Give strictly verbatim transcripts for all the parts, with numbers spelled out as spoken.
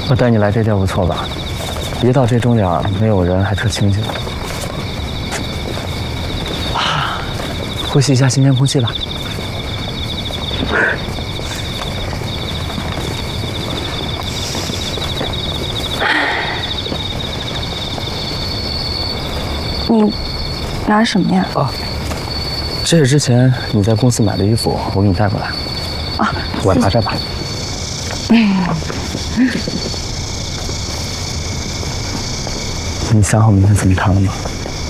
我带你来这地儿不错吧？一到这钟点儿，没有人，还特清静。啊，呼吸一下新鲜空气吧。 你拿什么呀？ 啊，这是之前你在公司买的衣服，我给你带过来。 啊， 我拿着吧。你想好明天怎么谈了吗？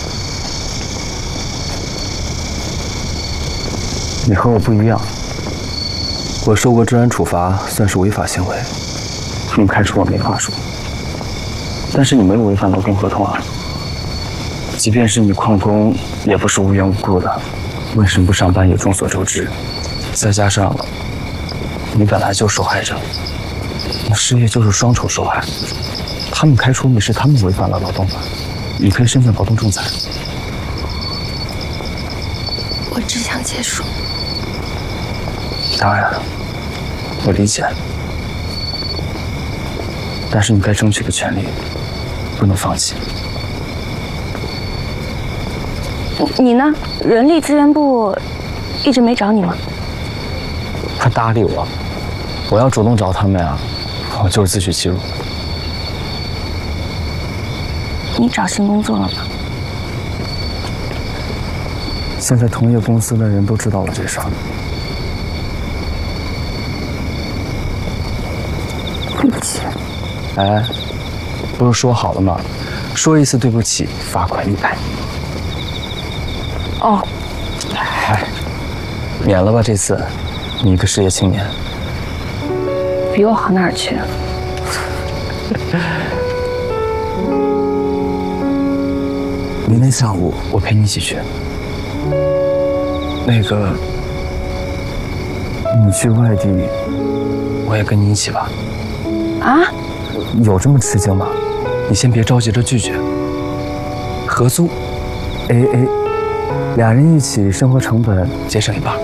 你和我不一样，我受过治安处罚，算是违法行为。他们开除我没话说，但是你没有违反劳动合同啊。即便是你旷工，也不是无缘无故的，为什么不上班也众所周知。再加上你本来就是受害者，你失业就是双重受害。他们开除你是他们违反了劳动法，你可以申请劳动仲裁。 我只想结束。 当然，我理解，但是你该争取的权利不能放弃。 你呢？人力资源部一直没找你吗？ 他搭理我，我要主动找他们呀，我就是自取其辱。 你找新工作了吗？ 现在同业公司的人都知道了这事儿。 对不起。 哎，不是说好了吗？说一次对不起，罚款一百。 哦。 哎，免了吧这次，你一个失业青年。 比我好哪儿去？ 明天下午我陪你一起去。那个，你去外地，我也跟你一起吧。 啊？ 有这么吃惊吗？你先别着急着拒绝。合租 ，A A A， 俩人一起生活成本节省一半。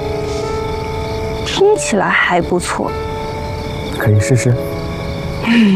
听起来还不错。 可以试试。